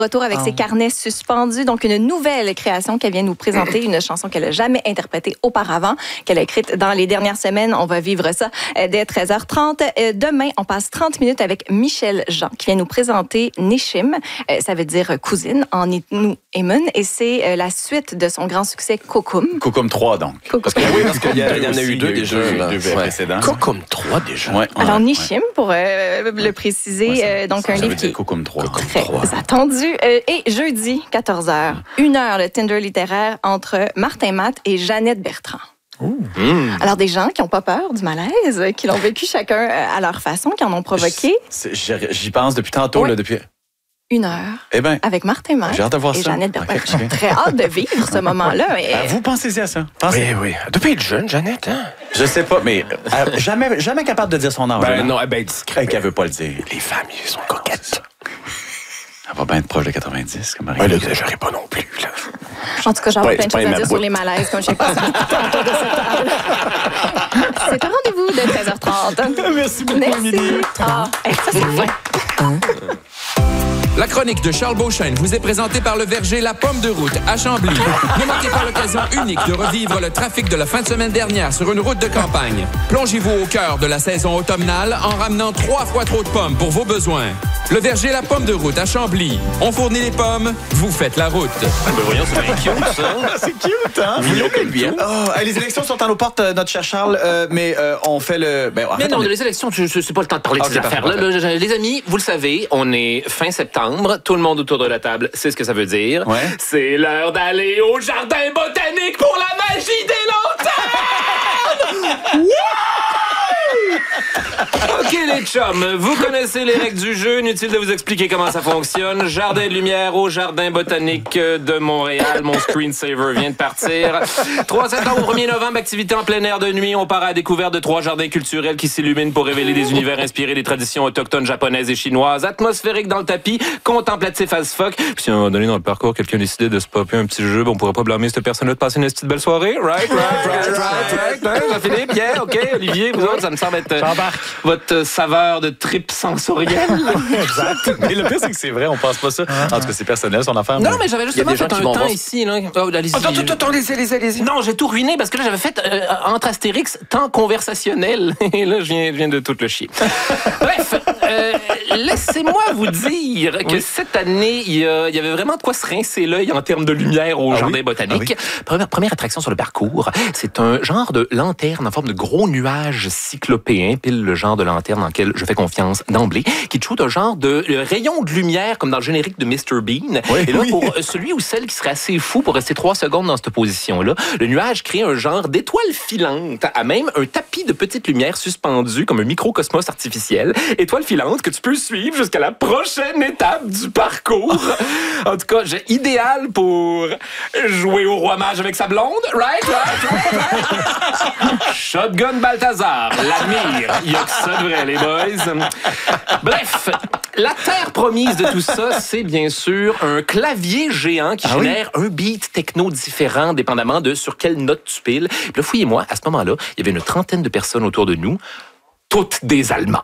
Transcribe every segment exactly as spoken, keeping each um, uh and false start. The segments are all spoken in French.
Retour avec Oh. ses carnets suspendus, donc une nouvelle création qu'elle vient nous présenter, une chanson qu'elle n'a jamais interprétée auparavant, qu'elle a écrite dans les dernières semaines. On va vivre ça euh, dès treize heures trente. Euh, demain, on passe trente minutes avec Michel Jean, qui vient nous présenter Nishim. Euh, ça veut dire cousine en Innu Emun, et c'est euh, la suite de son grand succès Kokum. Kokum trois, donc. Kokum. Parce que, oui, parce qu'il y, a- il y en a eu deux Il y a eu déjà, deux, deux, là. deux Ouais. précédents. Kokum trois déjà. Ouais, ouais, Alors, ouais. Nishim, pour euh, le préciser, Ouais, ça- euh, donc ça un veut livre dire qui Kokum trois. très attendu. Euh, et jeudi, quatorze heures, une heure de Tinder littéraire entre Martin Matt et Jeannette Bertrand. Mmh. Alors, des gens qui n'ont pas peur du malaise, qui l'ont vécu chacun euh, à leur façon, qui en ont provoqué. C'est- j'y- J'y pense depuis tantôt, Ouais. là, depuis... Une heure Eh bien, avec Martin Matt j'ai hâte de voir et ça. Jeannette Bertrand. Ok, ok. J'ai très hâte de vivre ce moment-là. Et- Ah, vous pensez à ça? Pensez. Oui, oui. Depuis être jeune, Jeannette, hein? Je sais pas, mais euh, jamais, jamais capable de dire son âge. Ben hein? non, elle est bien discrète. Elle qu'elle veut pas le dire. Les femmes, ils sont coquettes. Elle va bien être proche de quatre-vingt-dix, comme Marie. Ben, l'exagérez pas non plus, là. En tout cas, j'aurais Ouais, plein de c'est pas choses à une dire sur maboute. les malaises, comme je sais pas ça autour de cette table. C'est un rendez-vous de treize heures trente. Merci beaucoup, Merci. Émilie. Ah, hey, ça, c'est vrai. La chronique de Charles Beauchesne vous est présentée par le verger La Pomme de Route à Chambly. Ne manquez pas l'occasion unique de revivre le trafic de la fin de semaine dernière sur une route de campagne. Plongez-vous au cœur de la saison automnale en ramenant trois fois trop de pommes pour vos besoins. Le verger La Pomme de Route à Chambly. On fournit les pommes, vous faites la route. Ben voyons, c'est bien cute, ça. C'est cute, hein? Mignon que lui, hein? Oh, hey, les élections sont à nos portes, euh, notre cher Charles, euh, mais euh, on fait le... Ben, en Mais fait, non, on est- les élections, je, je, c'est pas le temps de parler de Ok, ces parfait, affaires-là. parfait. Là, Les amis, vous le savez, on est fin septembre. Tout le monde autour de la table sait ce que ça veut dire. Ouais. C'est l'heure d'aller au jardin botanique pour la magie des lanternes! OK, les chums, vous connaissez les règles du jeu. Inutile de vous expliquer comment ça fonctionne. Jardin de lumière au Jardin botanique de Montréal. Mon screensaver vient de partir. trois septembre au premier novembre, activité en plein air de nuit. On part à la découverte de trois jardins culturels qui s'illuminent pour révéler des univers inspirés des traditions autochtones japonaises et chinoises. Atmosphérique dans le tapis, contemplatif as fuck. Puis si à un moment donné dans le parcours, quelqu'un décidait de se popper un petit jeu, ben, on pourrait pas blâmer cette personne-là de passer une petite belle soirée. Right, right, right, right, right. right. Jean-Philippe, yeah, OK. Olivier, vous autres, ça me semble être euh, votre saveur de trip sensorielle. Exact. Mais le pire, c'est que c'est vrai, on pense pas ça. En tout cas, c'est personnel, son affaire. Non, mais j'avais justement des gens fait qui un vont temps voir- ici. Là. Oh, allez-y. Attends, attends, attends, allez-y, allez-y, allez-y. Non, j'ai tout ruiné parce que là, j'avais fait euh, entre Astérix temps conversationnel. Et là, je viens, je viens de tout le chier. Bref, euh, laissez-moi vous dire que cette année, il y, a- il y avait vraiment de quoi se rincer l'œil en termes de lumière au Ah Jardin oui? botanique. Première, première attraction sur le parcours, c'est un genre de lanterne en forme de gros nuage cyclopéen, pile le genre de lanterne dans lequel je fais confiance d'emblée, qui te shoot un genre de euh, rayon de lumière comme dans le générique de mister Bean. Oui, Et là, oui. pour euh, celui ou celle qui serait assez fou pour rester trois secondes dans cette position-là, le nuage crée un genre d'étoile filante, à même un tapis de petites lumières suspendues comme un microcosmos artificiel. Étoile filante que tu peux suivre jusqu'à la prochaine étape du parcours. En tout cas, j'ai idéal pour jouer au roi mage avec sa blonde. Right, right, right, right. Shotgun Balthazar, l'admire. Il y a que ça de vrai, les boys. Bref, la terre promise de tout ça, c'est bien sûr un clavier géant qui Ah oui? génère un beat techno différent dépendamment de sur quelle note tu piles. Puis là, fouillez-moi, à ce moment-là, il y avait une trentaine de personnes autour de nous, toutes des Allemands.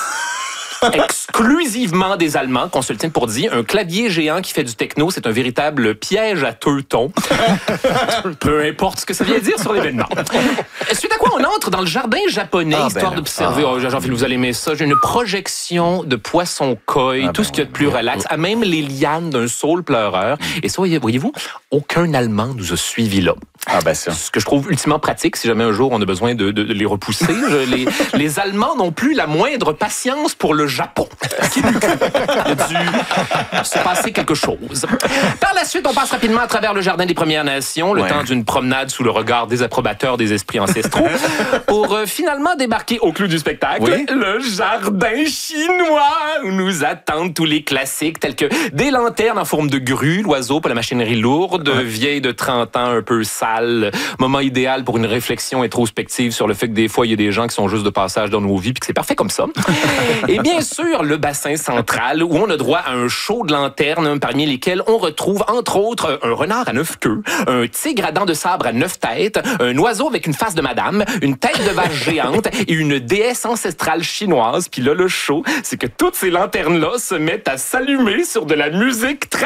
Exclusivement des Allemands, qu'on se le tienne pour dire. Un clavier géant qui fait du techno, c'est un véritable piège à teuton. Peu importe ce que ça vient dire sur l'événement. Suite à quoi on entre dans le jardin japonais, Ah, ben histoire là. d'observer, oh, Jean-Philippe, vous allez aimer ça, j'ai une projection de poissons koi, Ah, tout ben ce qu'il y a de oui. plus relax, à même les lianes d'un saule pleureur. Et ça, voyez- voyez-vous, aucun Allemand nous a suivis là. Ah, ben ça. Ce que je trouve ultimement pratique si jamais un jour on a besoin de, de- de les repousser. Je- les, les Allemands n'ont plus la moindre patience pour le Japon. Il a dû se passer quelque chose. Par la suite, on passe rapidement à travers le Jardin des Premières Nations, le Ouais. temps d'une promenade sous le regard désapprobateur des esprits ancestraux, pour euh, finalement débarquer au clou du spectacle, Oui. le Jardin chinois, où nous attendent tous les classiques tels que des lanternes en forme de grue, l'oiseau pour la machinerie lourde, vieille de trente ans un peu sale, moment idéal pour une réflexion introspective sur le fait que des fois, il y a des gens qui sont juste de passage dans nos vies puis que c'est parfait comme ça. Et bien sûr, le bassin central où on a droit à un show de lanternes parmi lesquels on retrouve entre autres un renard à neuf queues, un tigre à dents de sabre à neuf têtes, un oiseau avec une face de madame, une tête de vache géante et une déesse ancestrale chinoise. Puis là, le show, c'est que toutes ces lanternes-là se mettent à s'allumer sur de la musique très